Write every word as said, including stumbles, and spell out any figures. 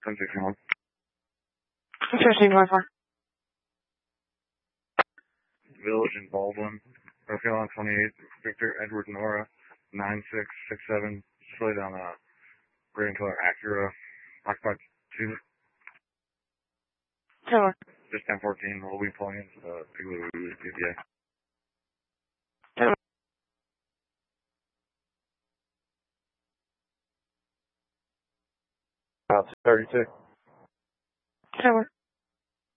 ten sixty-one. fifteen twenty-four. Village in Baldwin. North Carolina twenty-eight. Victor Edward Nora. nine six six seven. Split on a gray and color Acura. Occupied two. Sure. Just ten fourteen. We'll be pulling into the Igloo P P A. About thirty-two. Sure.